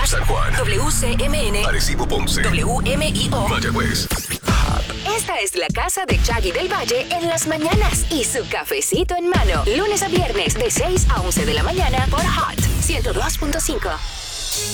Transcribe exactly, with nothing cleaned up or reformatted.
San Juan, W C M N, Arecibo, Ponce, W M I O, Mayagüez. Esta es la casa de Chaggy del Valle en las mañanas y su cafecito en mano. Lunes a viernes de seis a once de la mañana por Hot ciento dos punto cinco.